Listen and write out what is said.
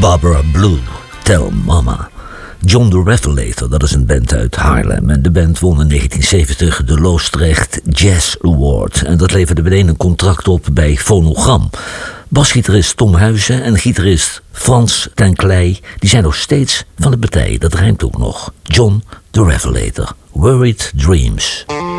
Barbara Blue, Tell Mama. John the Revelator, dat is een band uit Haarlem. En de band won in 1970 de Loosdrecht Jazz Award. En dat leverde meteen een contract op bij Phonogram. Basgitarist Tom Huizen en gitarist Frans ten Klei, die zijn nog steeds van de partij. Dat rijmt ook nog. John the Revelator, Worried Dreams.